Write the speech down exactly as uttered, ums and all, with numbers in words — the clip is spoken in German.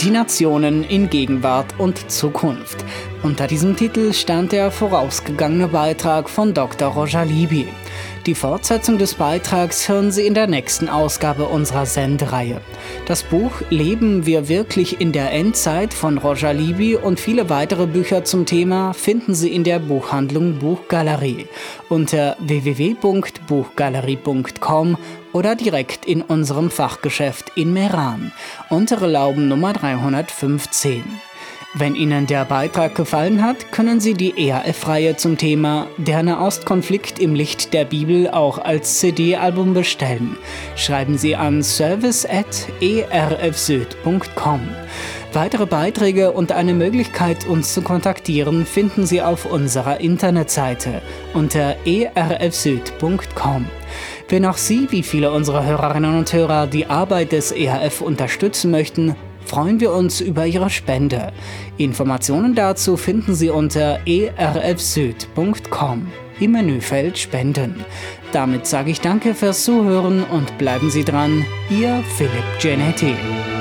Die Nationen in Gegenwart und Zukunft. Unter diesem Titel stand der vorausgegangene Beitrag von Doktor Roger Libby. Die Fortsetzung des Beitrags hören Sie in der nächsten Ausgabe unserer Sendereihe. Das Buch Leben wir wirklich in der Endzeit von Roger Libby und viele weitere Bücher zum Thema finden Sie in der Buchhandlung Buchgalerie unter w w w punkt buchgalerie punkt com oder direkt in unserem Fachgeschäft in Meran, Untere Lauben Nummer dreihundertfünfzehn. Wenn Ihnen der Beitrag gefallen hat, können Sie die E R F-Reihe zum Thema Der Nahostkonflikt im Licht der Bibel auch als C D-Album bestellen. Schreiben Sie an service at e r f süd punkt com. Weitere Beiträge und eine Möglichkeit, uns zu kontaktieren, finden Sie auf unserer Internetseite unter e r f süd punkt com. Wenn auch Sie, wie viele unserer Hörerinnen und Hörer, die Arbeit des E R F unterstützen möchten, freuen wir uns über Ihre Spende. Informationen dazu finden Sie unter e r f süd punkt com im Menüfeld Spenden. Damit sage ich Danke fürs Zuhören und bleiben Sie dran, Ihr Philipp Genetti.